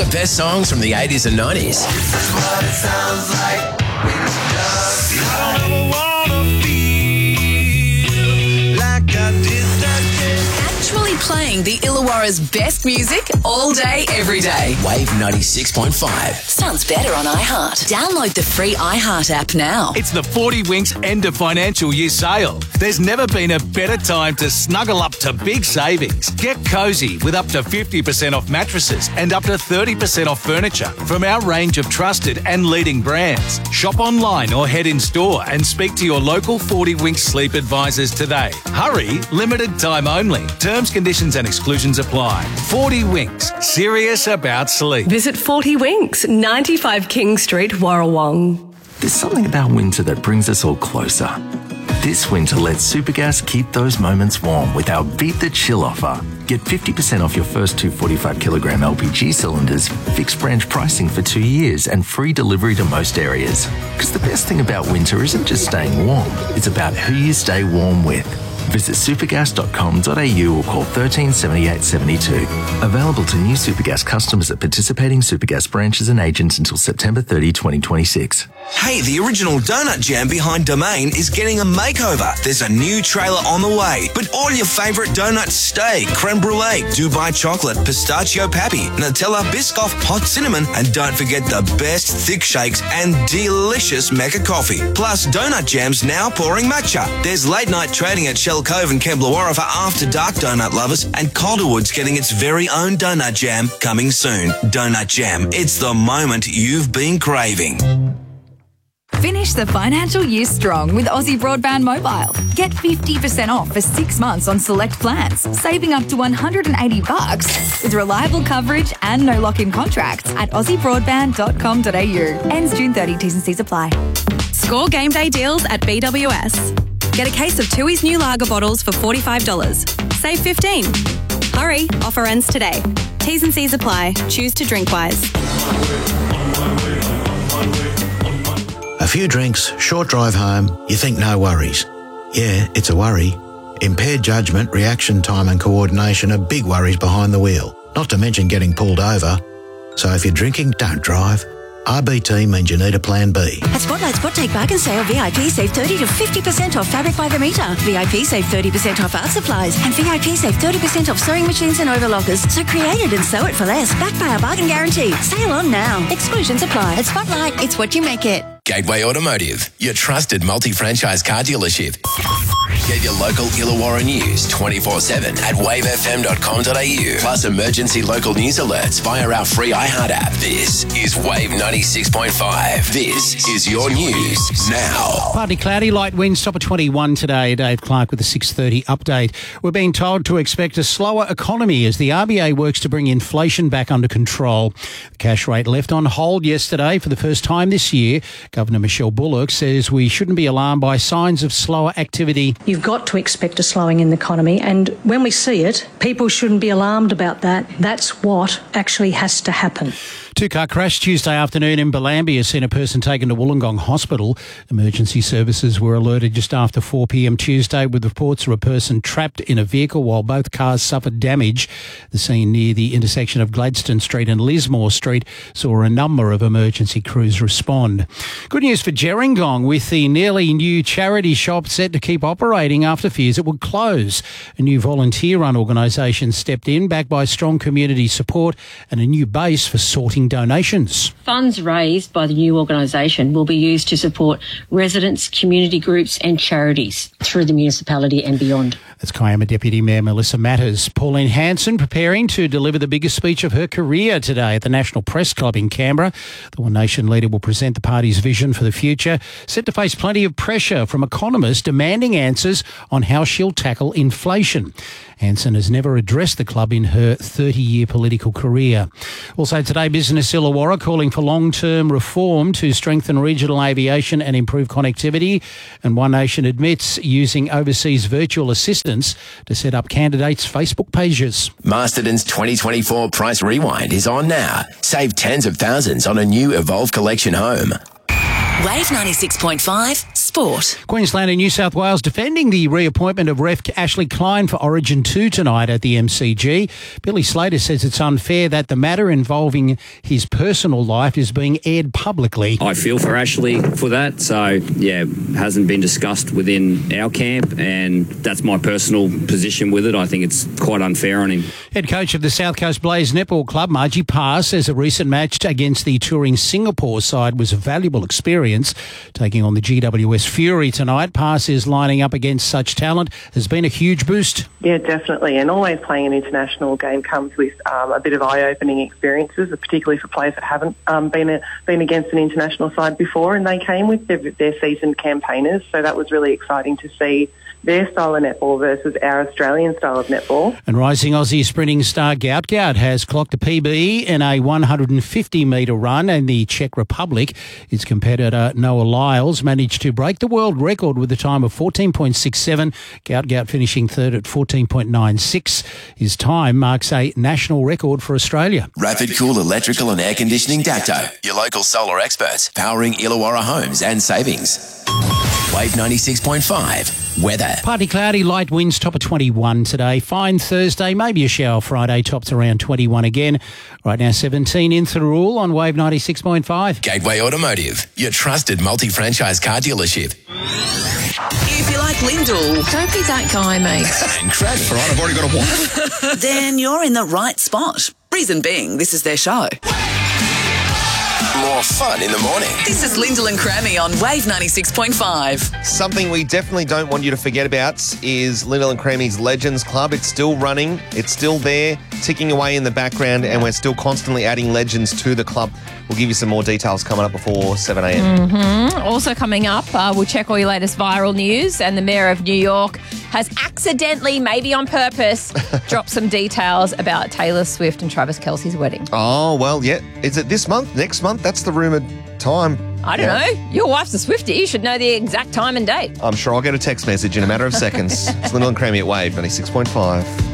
the best songs from the 80s and 90s. This is what it sounds like when you just I don't ever wanna feel like I did that day. Actually playing the Illawarra's best music all day, every day. Wave 96.5. Sounds better on iHeart. Download the free iHeart app now. It's the 40 Winks end of financial year sale. There's never been a better time to snuggle up to big savings. Get cosy with up to 50% off mattresses and up to 30% off furniture from our range of trusted and leading brands. Shop online or head in store and speak to your local 40 Winks sleep advisors today. Hurry, limited time only. Terms, conditions and exclusions apply. 40 Winks, serious about sleep. Visit 40 Winks, 95 King Street, Warrawong. There's something about winter that brings us all closer. This winter, let Supergas keep those moments warm with our Beat the Chill offer. Get 50% off your first two 45-kilogram LPG cylinders, fixed branch pricing for 2 years, and free delivery to most areas. Because the best thing about winter isn't just staying warm, it's about who you stay warm with. Visit supergas.com.au or call 13 78 72. Available to new Supergas customers at participating Supergas branches and agents until September 30, 2026. Hey, the original donut jam behind Domain is getting a makeover. There's a new trailer on the way, but all your favourite donuts stay. Creme brulee, Dubai chocolate, pistachio pappy, Nutella, Biscoff, hot cinnamon, and don't forget the best thick shakes and delicious Mecca coffee. Plus, donut jams now pouring matcha. There's late night trading at Shell Cove and Kemblawarra for after dark donut lovers, and Calderwood's getting its very own donut jam coming soon. Donut Jam, it's the moment you've been craving. Finish the financial year strong with Aussie Broadband Mobile. Get 50% off for 6 months on select plans, saving up to $180 with reliable coverage and no lock-in contracts at aussiebroadband.com.au. Ends June 30. T's and C's apply. Score game day deals at BWS. Get a case of Tooheys New Lager bottles for $45. Save $15. Hurry, offer ends today. T's and C's apply. Choose to drink wise. A few drinks, short drive home, you think no worries. Yeah, it's a worry. Impaired judgment, reaction time and coordination are big worries behind the wheel, not to mention getting pulled over. So if you're drinking, don't drive. RBT means you need a plan B. At Spotlight Spot Take Bargain Sale, VIP save 30 to 50% off fabric by the metre. VIP save 30% off art supplies. And VIP save 30% off sewing machines and overlockers. So create it and sew it for less. Backed by our bargain guarantee. Sale on now. Exclusions apply. At Spotlight, it's what you make it. Gateway Automotive, your trusted multi-franchise car dealership. Get your local Illawarra news 24/7 at wavefm.com.au. Plus emergency local news alerts via our free iHeart app. This is Wave 96.5. This is your news now. Partly cloudy, light winds, top of 21 today. Dave Clark with the 6:30 update. We're being told to expect a slower economy as the RBA works to bring inflation back under control. The cash rate left on hold yesterday for the first time this year. Governor Michelle Bullock says we shouldn't be alarmed by signs of slower activity. You've got to expect a slowing in the economy, and when we see it, people shouldn't be alarmed about that. That's what actually has to happen. Two-car crash Tuesday afternoon in Belambia has seen a person taken to Wollongong Hospital. Emergency services were alerted just after 4 p.m. Tuesday with reports of a person trapped in a vehicle while both cars suffered damage. The scene near the intersection of Gladstone Street and Lismore Street saw a number of emergency crews respond. Good news for Gerringong, with the nearly new charity shop set to keep operating after fears it would close. A new volunteer-run organisation stepped in, backed by strong community support and a new base for sorting donations. Funds raised by the new organisation will be used to support residents, community groups and charities through the municipality and beyond. That's Kiama Deputy Mayor Melissa Matters. Pauline Hanson preparing to deliver the biggest speech of her career today at the National Press Club in Canberra. The One Nation leader will present the party's vision for the future, set to face plenty of pressure from economists demanding answers on how she'll tackle inflation. Hanson has never addressed the club in her 30-year political career. Also today, Business Illawarra calling for long-term reform to strengthen regional aviation and improve connectivity. And One Nation admits using overseas virtual assistants to set up candidates' Facebook pages. Masterton's 2024 Price Rewind is on now. Save tens of thousands on a new Evolve Collection home. Wave 96.5 Sport. Queensland and New South Wales defending the reappointment of ref Ashley Klein for Origin 2 tonight at the MCG. Billy Slater says it's unfair that the matter involving his personal life is being aired publicly. I feel for Ashley for that, so yeah, hasn't been discussed within our camp, and that's my personal position with it. I think it's quite unfair on him. Head coach of the South Coast Blaze Netball Club, Margie Parr, says a recent match against the touring Singapore side was a valuable experience. Taking on the GWS Fury tonight, Parr says lining up against such talent has been a huge boost. Yeah, definitely. And always playing an international game comes with a bit of eye-opening experiences, particularly for players that haven't been against an international side before. And they came with their seasoned campaigners, so that was really exciting to see their style of netball versus our Australian style of netball. And rising Aussie sprinting star Gout Gout has clocked a PB in a 150-metre run, and the Czech Republic. His competitor Noah Lyles managed to break the world record with a time of 14.67, Gout Gout finishing third at 14.96. His time marks a national record for Australia. Rapid Cool Electrical and Air Conditioning Dacto, your local solar experts, powering Illawarra homes and savings. Wave 96.5. Weather. Partly cloudy, light winds, top of 21 today. Fine Thursday, maybe a shower Friday, tops around 21 again. Right now 17 in Thirroul on Wave 96.5. Gateway Automotive, your trusted multi-franchise car dealership. If you like Lyndall, don't be that guy, mate. And Craddock. Right, I've already got a wife. Then you're in the right spot. Reason being, this is their show. More fun in the morning. This is Lyndall and Crammy on Wave 96.5. Something we definitely don't want you to forget about is Lyndall and Crammy's Legends Club. It's still running. It's still there, ticking away in the background, and we're still constantly adding legends to the club. We'll give you some more details coming up before 7 a.m. Mm-hmm. Also coming up, we'll check all your latest viral news, and the Mayor of New York has accidentally, maybe on purpose, dropped some details about Taylor Swift and Travis Kelce's wedding. Oh, well, yeah. Is it this month? Next month? That's the rumoured time. I don't know. Your wife's a Swiftie. You should know the exact time and date. I'm sure I'll get a text message in a matter of seconds. It's Lyndall and Crammy at Wave 96.5.